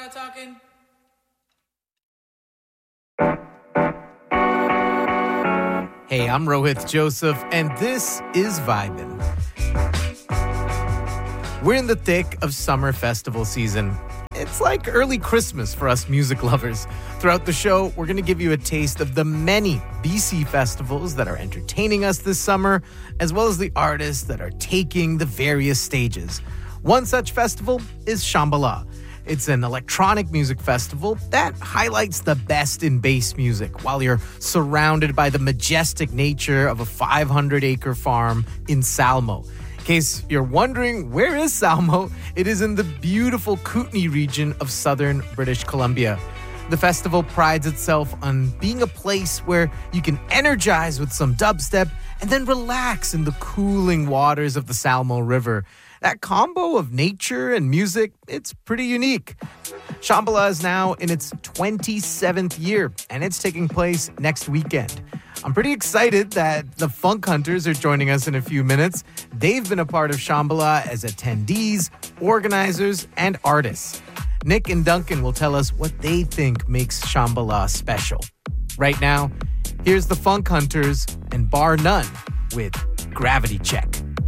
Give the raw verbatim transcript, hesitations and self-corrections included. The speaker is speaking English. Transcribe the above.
Shambhala talking? Hey, I'm Rohit Joseph, and this is Vibin'. We're in the thick of summer festival season. It's like early Christmas for us music lovers. Throughout the show, we're going to give you a taste of the many B C festivals that are entertaining us this summer, as well as the artists that are taking the various stages. One such festival is Shambhala. It's an electronic music festival that highlights the best in bass music while you're surrounded by the majestic nature of a five hundred acre farm in Salmo. In case you're wondering, where is Salmo? It is in the beautiful Kootenay region of southern British Columbia. The festival prides itself on being a place where you can energize with some dubstep and then relax in the cooling waters of the Salmo River. That combo of nature and music, it's pretty unique. Shambhala is now in its twenty-seventh year, and it's taking place next weekend. I'm pretty excited that the Funk Hunters are joining us in a few minutes. They've been a part of Shambhala as attendees, organizers, and artists. Nick and Duncan will tell us what they think makes Shambhala special. Right now, here's the Funk Hunters and Bar None with Gravity Check.